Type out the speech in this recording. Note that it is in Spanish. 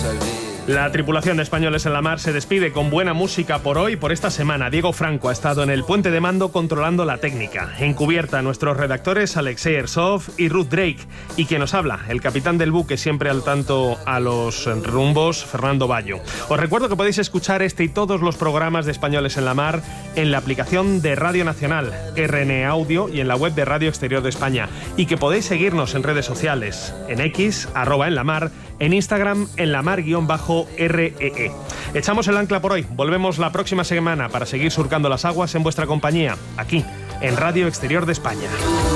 La tripulación de Españoles en la Mar se despide con buena música por hoy, por esta semana. Diego Franco ha estado en el puente de mando controlando la técnica. En cubierta, nuestros redactores Alexei Ersov y Ruth Drake. Y quien nos habla, el capitán del buque, siempre al tanto a los rumbos, Fernando Bayo. Os recuerdo que podéis escuchar este y todos los programas de Españoles en la Mar en la aplicación de Radio Nacional, RN Audio, y en la web de Radio Exterior de España. Y que podéis seguirnos en redes sociales, en X, @enlamar, en Instagram, enlamar_REE. Echamos el ancla por hoy. Volvemos la próxima semana para seguir surcando las aguas en vuestra compañía, aquí, en Radio Exterior de España.